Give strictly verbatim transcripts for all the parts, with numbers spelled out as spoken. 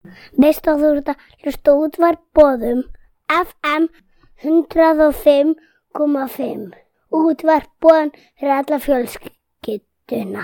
Veist að þú ert að hlusta á Útvarp Boðum F M hundrað og fimm komma fimm. Útvarp Boðum fyrir alla fjölskylduna.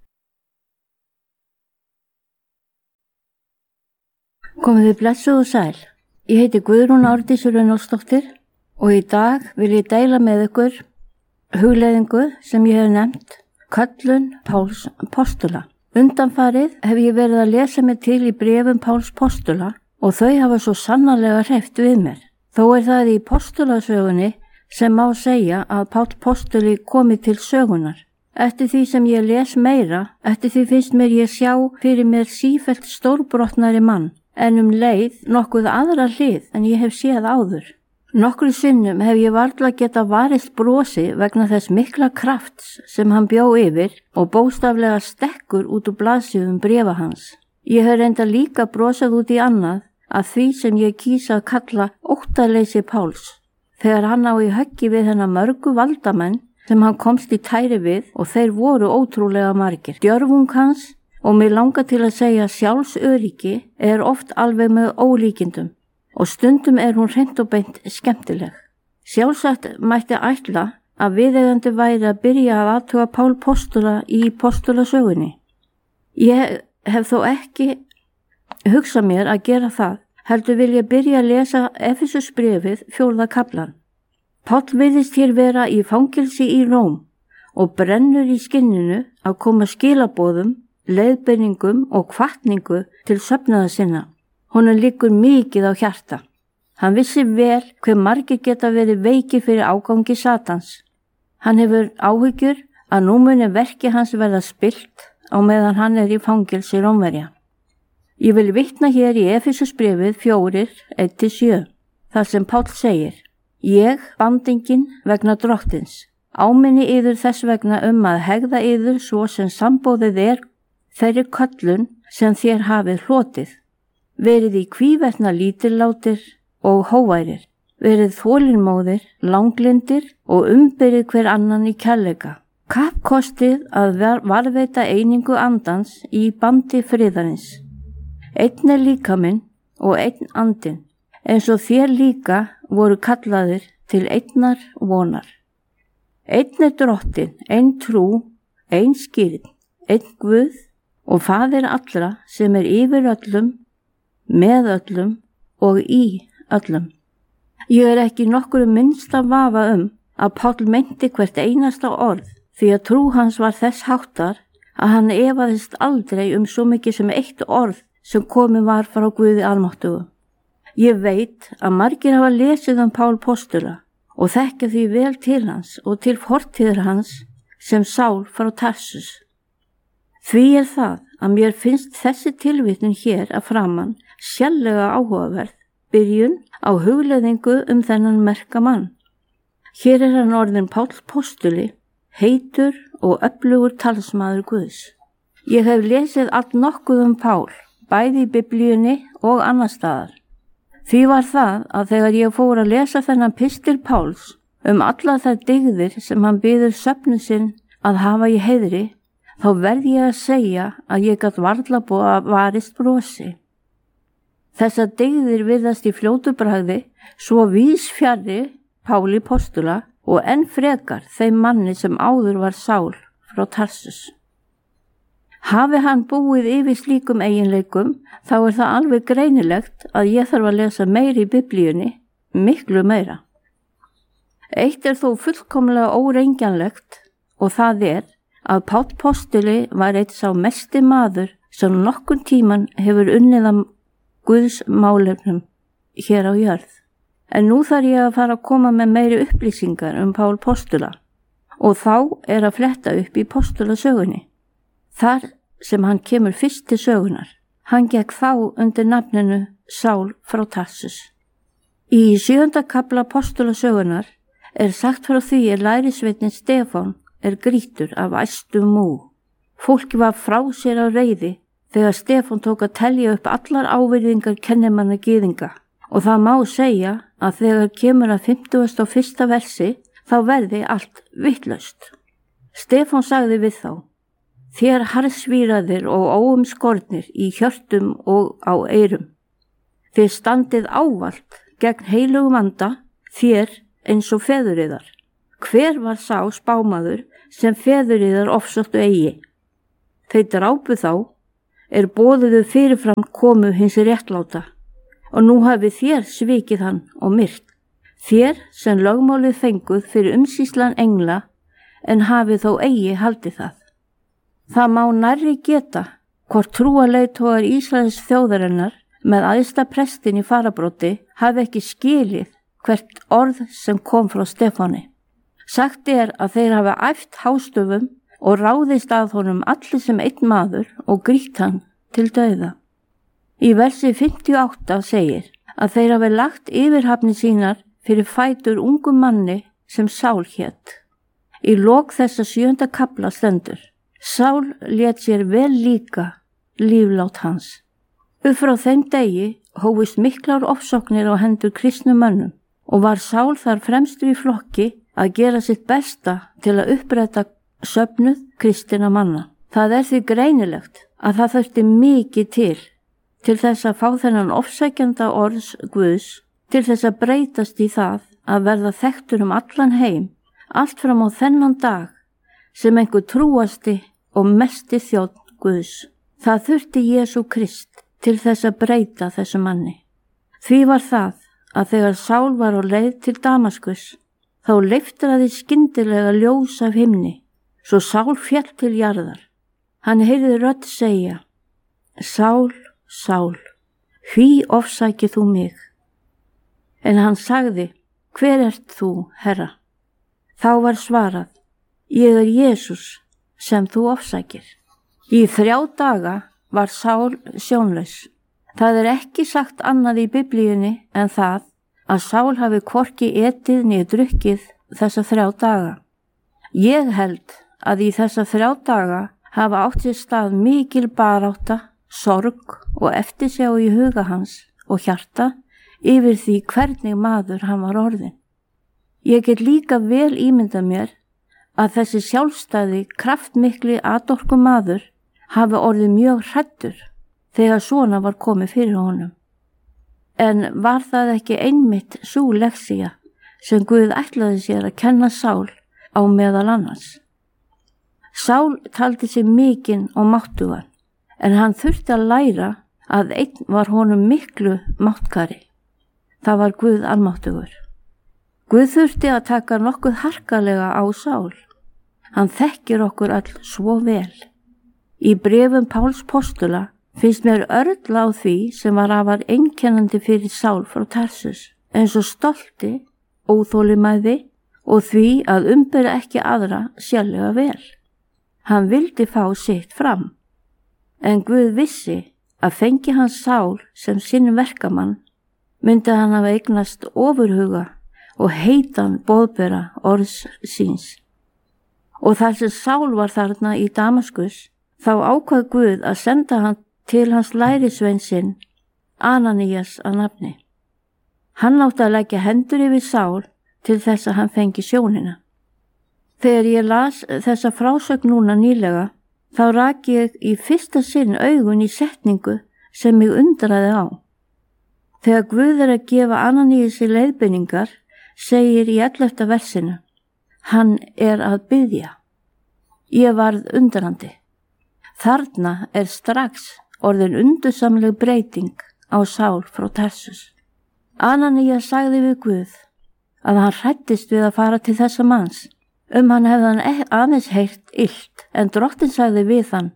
Komið þið blessuð og sæl. Ég heiti Guðrún Árdís Runólfsdóttir og í dag vil ég deila með ykkur hugleiðingu sem ég hef nefnt Köllun Páls postula. Undanfarið hef ég verið að lesa mig til í bréfum Páls postula og þau hafa svo sannarlega hreyft við mér. Þó er það í postulasögunni sem má segja að Páll postuli komi til sögunar. Eftir því sem ég les meira, eftir því finnst mér ég sjá fyrir mér sífellt stórbrotnari mann, en um leið nokkuð aðra hlið en ég hef séð áður. Nokkru sinnum hef ég varla geta varist brosi vegna þess mikla krafts sem hann bjó yfir og bóstaflega stekkur út úr blaðsíðum bréfa hans. Ég hef reynda líka brosað út í annað að því sem ég kýsa að kalla óttaleysi Páls, þegar hann á í höggi við hennar mörgu valdamenn sem hann komst í tæri við og þeir voru ótrúlega margir. Djörfung hans og mig langar til að segja sjálfsöryggi er oft alveg með ólíkindum. Og stundum er hún hreint og beint skemmtileg. Sjálfsagt mætti ætla að viðeigandi væri að byrja að athuga Pál postula í postulasögunni. Ég hef þó ekki hugsað mér að gera það, heldur vil ég byrja að lesa Efesusbréfið fjórða kaflan. Páll virðist hér vera í fangelsi í Róm og brennur í skinninu að koma skilaboðum, leiðbeiningum og hvatningu til söfnaða sinna. Honum liggur mikið á hjarta. Hann vissi vel hve margir geta verið veikir fyrir ágangi Satans. Hann hefur áhyggjur að nú muni verki hans verða spillt á meðan hann er í fangelsi Rómverja. Ég vil vitna hér í Efesusbréfið fjórir, eitt til sjö, þar sem Páll segir: Ég, bandinginn vegna drottins, áminni yður þess vegna um að hegða yður svo sem sambóðið er þeirri köllun sem þér hafið hlotið. Verið í hvívetna lítillátir og hóværir, verið þolinmóðir, langlindir og umbyrið hver annan í kærleika. Kappkostið að varðveita einingu andans í bandi friðarins. Einn er líkaminn og einn andinn, eins og þér líka voru kallaðir til einnar vonar. Einn er drottin, einn trú, einn skírn, einn Guð og faðir allra sem er yfir öllum, með öllum og í öllum. Ég er ekki nokkru minnsta vafa um að Páll meinti hvert einasta orð, því að trú hans var þess háttar að hann efaðist aldrei um svo mikið sem eitt orð sem komið var frá Guði almáttugu. Ég veit að margir hafa lesið um Pál postula og þekkja því vel til hans og til fortíðar hans sem Sál frá Tarsus. Því er það að mér finnst þessi tilvitnun hér að framan sérlega áhugaverð, byrjun á hugleiðingu um þennan merka mann. Hér er hann orðin Páll postuli, heitur og öflugur talsmaður Guðs. Ég hef lesið allt nokkuð um Pál, bæði í Biblíunni og annar staðar. Því var það að þegar ég fór að lesa þennan pistil Páls um alla þær dygðir sem hann biður söfnu sinn að hafa í heiðri, þá verð ég að segja að ég gat varla búið að varist brosi. Þessar dygðir virðast í fljótu bragði svo víðs fjarri Páli postula og enn frekar þeim manni sem áður var Sál frá Tarsus. Hafi hann búið yfir slíkum eiginleikum, þá er það alveg greinilegt að ég þarf að lesa meira í Biblíunni, miklu meira. Eitt er þó fullkomlega órengjanlegt og það er að Páll postuli var eitt sá mesti maður sem nokkurn tíman hefur unnið að Guðs málefnum hér á jörð. En nú þarf ég að fara að koma með meiri upplýsingar um Pál postula og þá er að fletta upp í postulasögunni. Þar sem hann kemur fyrst til sögunar. Hann gekk þá undir nafninu Sál frá Tarsus. Í sjöunda kafla postulasögunar er sagt frá því að lærisveinninn Stefán er grýttur af æstu mú. Fólki var frá sér á reiði þegar Stefán tók að telja upp allar ávirðingar kennimanna gyðinga og það má segja að þegar kemur að fimmtugasta og fyrsta versi þá verði allt vitlaust. Stefán sagði við þá: Þér harðsvíraðir og óumskornir í hjörtum og á eyrum, þið standið ávalt gegn heilugum anda, þér eins og feðuriðar. Hver var sá spámaður sem feðuriðar ofsóttu eigi? Þeir drápu þá, er boðuðu fyrirfram komu hins réttláta, og nú hafi þér svikið hann og myrt. Þér sem lögmálið fenguð fyrir umsýslan engla, en hafi þó eigi haldið það. Það má nærri geta hvort trúarleiðtogar Ísraels þjóðarinnar með æðsta prestin í farabróti hafi ekki skilið hvert orð sem kom frá Stefáni. Sagt er að þeir hafi æft hástöfum og ráðist að honum allir sem einn maður og grýtt hann til dauða. Í versi fimmtíu og átta segir að þeir hafi lagt yfirhafnir sínar fyrir fætur ungum manni sem Sál hét. Í lok þessa sjöunda kafla stendur: Sál lét sér vel líka líflát hans. Upp frá þeim degi hófust miklar ofsóknir á hendur kristnum mönnum og var Sál þar fremstur í flokki að gera sitt besta til að uppræta söfnuð kristinna manna. Það er því greinilegt að það þurfti mikið til til þess að fá þennan ofsækjanda orðs Guðs til þess að breytast í það að verða þekktur um allan heim, allt fram á þennan dag sem einhver trúasti og mesti þjónn Guðs. Það þurfti Jesú Krist til þess að breyta þessu manni. Því var það að þegar Sál var á leið til Damaskus, þá leiftraði skyndilega ljós af himni, svo Sál féll til jarðar. Hann heyrði rödd segja: Sál, Sál, hví ofsækir þú mig? En hann sagði: Hver ert þú, Herra? Þá var svarað: Ég er Jesús sem þú ofsækir. Í þrjá daga var Sál sjónlaus. Það er ekki sagt annað í Biblíunni en það að Sál hafi hvorki etið né drukkið þessa þrjá daga. Ég held að í þessa þrjá daga hafa átt sér stað mikil barátta, sorg og eftirsjá í huga hans og hjarta yfir því hvernig maður hann var orðinn. Ég get líka vel ímyndað mér að þessi sjálfstæði, kraftmikli atorku maður hafi orðið mjög hræddur þegar svona var komið fyrir honum. En var það ekki einmitt sú lexía sem Guð ætlaði sér að kenna Sál á meðal annars? Sál taldi sig mikinn og máttugan, en hann þurfti að læra að einn var honum miklu máttkari. Það var Guð almáttugur. Guð þurfti að taka nokkuð harkalega á Sál. Hann þekkir okkur all svo vel. Í bréfum Páls postula finnst mér örl á því sem var afar einkennandi fyrir Sál frá Tarsus, eins og stolti, óþolinmæði og því að umbera ekki aðra sérlega vel. Hann vildi fá sitt fram, en Guð vissi að fengi hans Sál sem sinn verkamann, myndi hann hafa eignast ofurhuga og heitan boðbera orðs síns. Og þar sem Sál var þarna í Damaskus, þá ákvað Guð að senda hann til hans lærisvein sinn, Ananías að nafni. Hann átti að leggja hendur yfir Sál til þess að hann fengi sjónina. Þegar ég las þessa frásögn núna nýlega, þá rak ég í fyrsta sinn augun í setningu sem mig undraði á. Þegar Guð er að gefa Ananíasi leiðbeiningar, segir í ellefta versinu: Hann er að biðja. Ég varð undrandi. Þarna er strax orðin undursamleg breyting á Sál frá Tarsus. Ananías sagði við Guð að hann hræddist við að fara til þessa manns. Um hann hefði hann aðeins heyrt illt, en Drottinn sagði við hann: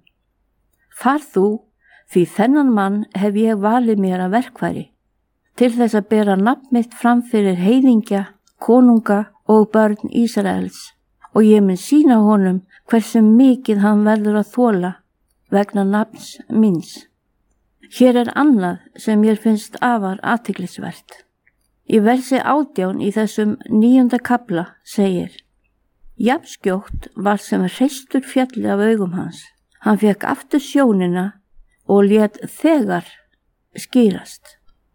Far þú, því þennan mann hef ég valið mér að verkfæri, til þess að bera nafn mitt fram fyrir heiðingja, konunga og börn Ísraels, og ég mun sýna honum hversu mikið hann verður að þola vegna nafns míns. Hér er annað sem mér finnst afar athyglisvert. Í versi átján í þessum níunda kafla segir: Jafnskjótt var sem hreistur fjalli af augum hans. Hann fekk aftur sjónina og lét þegar skýrast.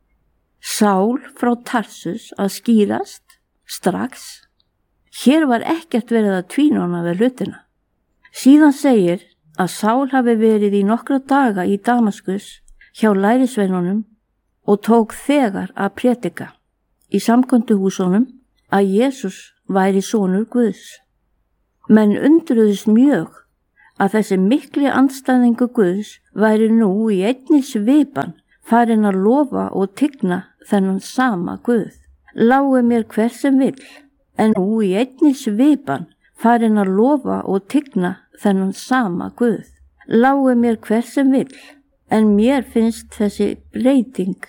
Sál frá Tarsus að skýrast strax. Hér var ekkert verið að tvínóna við hlutina. Síðan segir að Sál hafi verið í nokkra daga í Damaskus hjá lærisveinunum og tók þegar að prédika í samkvæmduhúsunum að Jesús væri sonur Guðs. Menn undruðust mjög að þessi mikli andstæðingu Guðs væri nú í einni svipan farin að lofa og tigna þennan sama Guð. Lái mér hver sem vill, en nú í einni svipan farin að lofa og tigna þennan sama Guð. Lái mér hver sem vill, en mér finnst þessi breyting